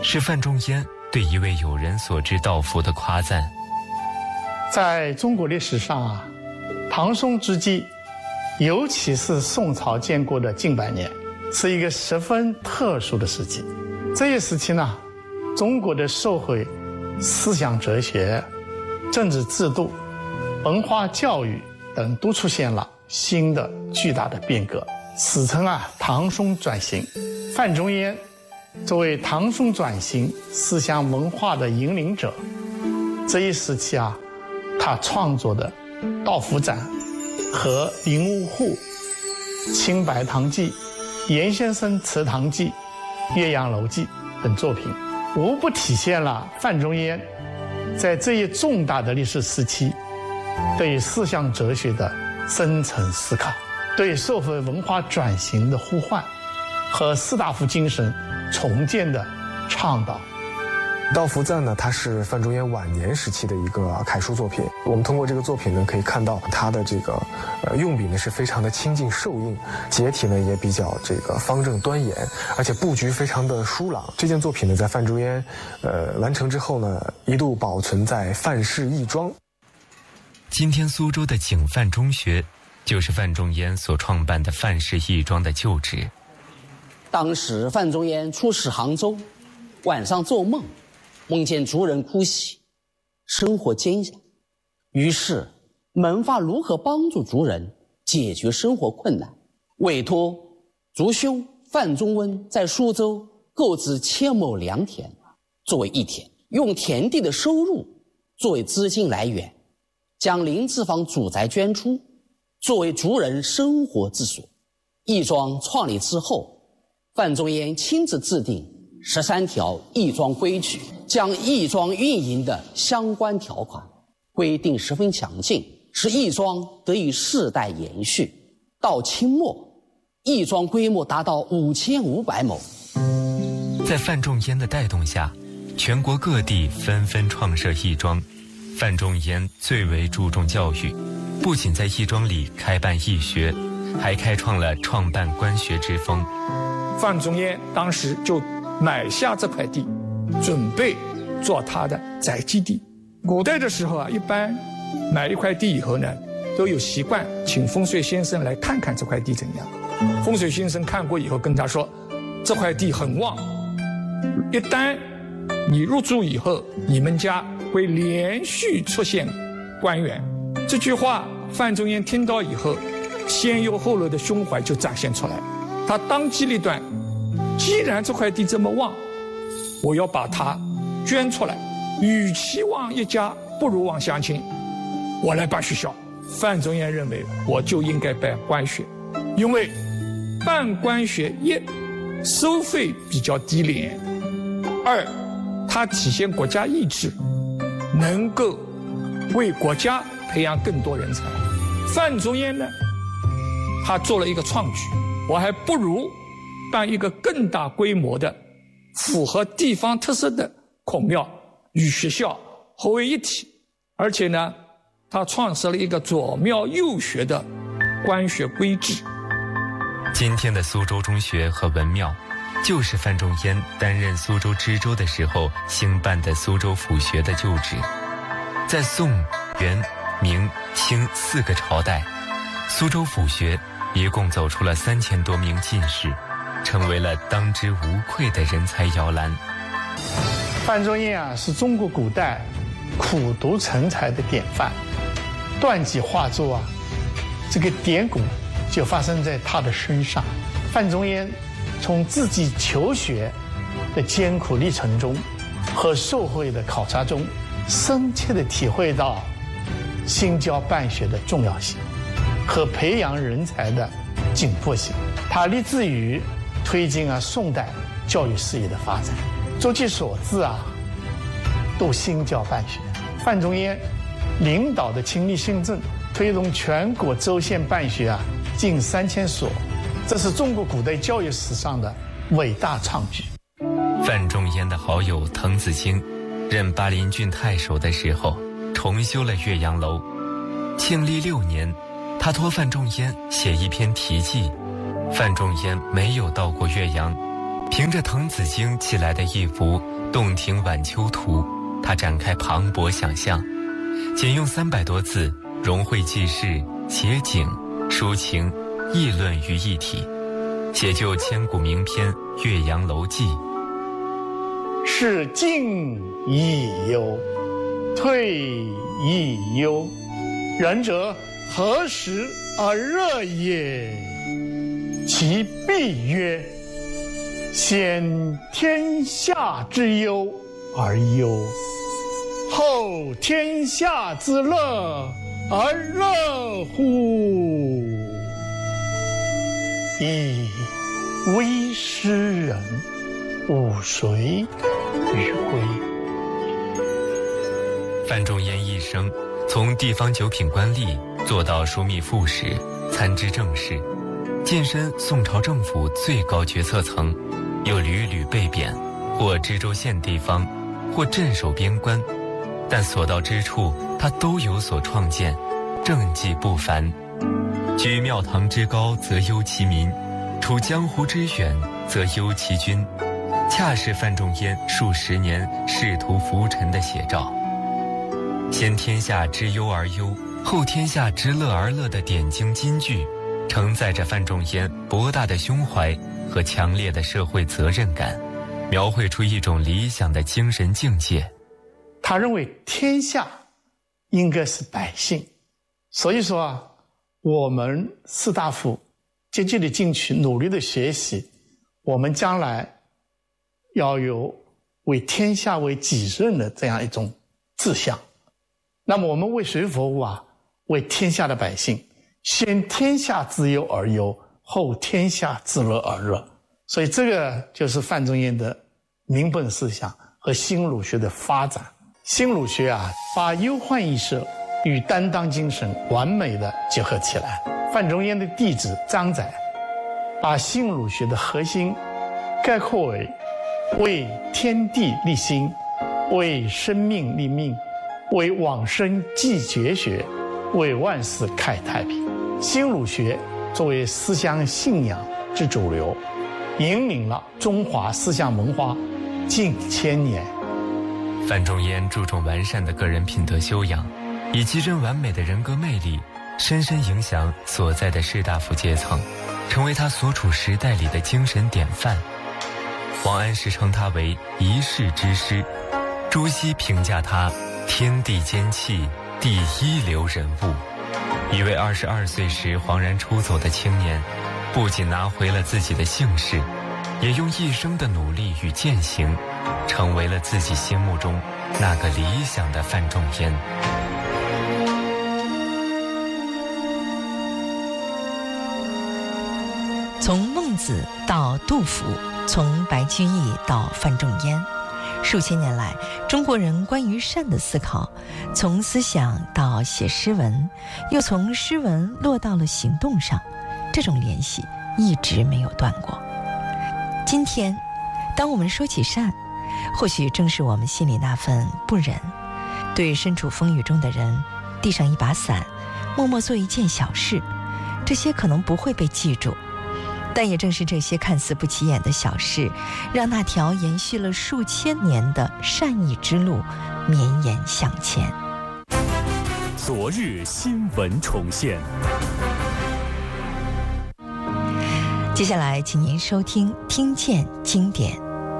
是范仲淹对一位友人所知道服的夸赞。 在中国历史上啊，唐宋之际，尤其是宋朝建国的近百年，是一个十分特殊的时期。这一时期呢，中国的社会、思想哲学、政治制度、文化教育等都出现了新的巨大的变革，史称唐宋转型。范仲淹作为唐宋转型思想文化的引领者，这一时期他创作的《道服展》和《林屋户》《清白堂记》《严先生祠堂记》《岳阳楼记》等作品，无不体现了范仲淹在这一重大的历史时期对思想哲学的深层思考，对社会文化转型的呼唤和士大夫精神重建的倡导。 《道服赞》呢，它是范仲淹晚年时期的一个楷书作品。我们通过这个作品呢，可以看到他的这个用笔呢是非常的清净受硬，结体呢也比较这个方正端严，而且布局非常的疏朗。这件作品呢，在范仲淹完成之后呢，一度保存在范氏义庄。 今天苏州的景范中学，就是范仲淹所创办的范氏义庄的旧址。 当时范仲淹出使杭州，晚上做梦，梦见族人哭泣，生活艰难，于是萌发如何帮助族人解决生活困难，委托族兄范仲温在苏州购置1000亩良田作为义田，用田地的收入作为资金来源，将林字坊祖宅捐出，作为族人生活之所。义庄创立之后，范仲淹亲自制定13条义庄规矩，将义庄运营的相关条款规定十分详尽，使义庄得以世代延续。到清末，义庄规模达到5500亩。 在范仲淹的带动下，全国各地纷纷创设义庄。范仲淹最为注重教育，不仅在义庄里开办义学，还开创了创办官学之风。 范仲淹当时就买下这块地，准备做他的宅基地。古代的时候一般买一块地以后呢，都有习惯请风水先生来看看这块地怎样。风水先生看过以后跟他说，这块地很旺，一旦你入住以后，你们家会连续出现官员。这句话范仲淹听到以后，先忧后乐的胸怀就展现出来。他当机立断，既然这块地这么旺，我要把它捐出来，与其望一家，不如望乡亲，我来办学校。范仲淹认为，我就应该办官学，因为办官学一，收费比较低廉；二，它体现国家意志，能够为国家培养更多人才。范仲淹呢，他做了一个创举，我还不如办一个更大规模的、符合地方特色的孔庙与学校合为一体，而且呢，他创设了一个左庙右学的官学规制。 今天的苏州中学和文庙，就是范仲淹担任苏州知州的时候兴办的苏州府学的旧址。在宋、元、明、清4个朝代，苏州府学一共走出了3000多名进士，成为了当之无愧的人才摇篮。 范仲淹是中国古代苦读成才的典范，断机画作这个典故就发生在他的身上。范仲淹从自己求学的艰苦历程中和社会的考察中，深切地体会到兴教办学的重要性和培养人才的紧迫性。他立志于推进宋代教育事业的发展，诸其所至都兴教办学。范仲淹领导的亲历新政，推动全国州县办学近3000所，这是中国古代教育史上的伟大创举。 范仲淹的好友滕子京任巴陵郡太守的时候，重修了岳阳楼。庆历6年，他托范仲淹写一篇题记。范仲淹没有到过岳阳， 凭着滕子京寄来的一幅洞庭晚秋图，他展开磅礴想象，仅用300多字融汇记事、写景、抒情、议论于一体，写就千古名篇《岳阳楼记》。 是进亦忧，退亦忧，然则何时而热也？其必曰：先天下之忧而忧，后天下之乐而乐乎？以微诗人，吾谁与归？ 范仲淹一生从地方九品官吏做到枢密副使，参知政事，晋升宋朝政府最高决策层，又屡屡被贬，或知州县地方，或镇守边关，但所到之处他都有所创建，政绩不凡。居庙堂之高则忧其民，处江湖之远则忧其君，恰是范仲淹数十年仕途浮沉的写照。先天下之忧而忧，后天下之乐而乐的点睛金句，承载着范仲淹博大的胸怀和强烈的社会责任感，描绘出一种理想的精神境界。 他认为天下应该是百姓，所以说我们士大夫积极的进取，努力的学习，我们将来要有为天下为己任的这样一种志向。那么我们为谁服务啊？为天下的百姓，先天下之忧而忧，后天下之乐而乐。所以这个就是范仲淹的民本思想和新儒学的发展。新儒学啊，把忧患意识与担当精神完美的结合起来。范仲淹的弟子张载把新儒学的核心概括为为天地立心，为生命立命，为往生继绝学，为万世开太平。新儒学作为思想信仰之主流，引领了中华思想文化近千年。 范仲淹注重完善的个人品德修养，以极臻完美的人格魅力，深深影响所在的士大夫阶层，成为他所处时代里的精神典范。王安石称他为一世之师，朱熹评价他天地间气，第一流人物。一位22岁时惶然出走的青年，不仅拿回了自己的姓氏，也用一生的努力与践行，成为了自己心目中那个理想的范仲淹。 从孟子到杜甫，从白居易到范仲淹，数千年来，中国人关于善的思考，从思想到写诗文，又从诗文落到了行动上，这种联系一直没有断过。今天，当我们说起善，或许正是我们心里那份不忍，对身处风雨中的人，递上一把伞，默默做一件小事，这些可能不会被记住。但也正是这些看似不起眼的小事，让那条延续了数千年的善意之路绵延向前。 昨日新闻重现。 接下来，请您收听《听见经典》。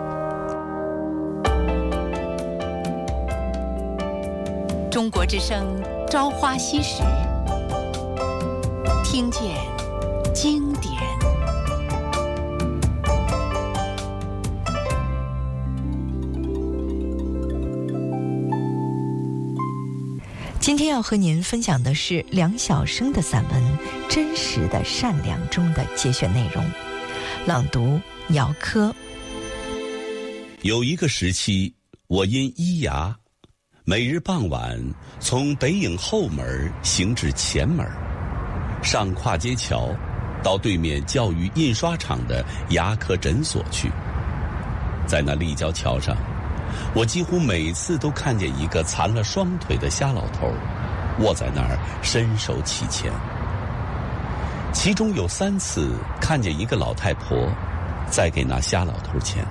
中国之声《朝花夕拾》，听见经典。今天要和您分享的是梁晓声的散文《真实的善良》中的节选内容，朗读姚科。 有一个时期，我因医牙，每日傍晚从北影后门行至前门，上跨街桥，到对面教育印刷厂的牙科诊所去。在那立交桥上，我几乎每次都看见一个残了双腿的瞎老头卧在那儿伸手乞钱。其中有3次看见一个老太婆再给那瞎老头钱。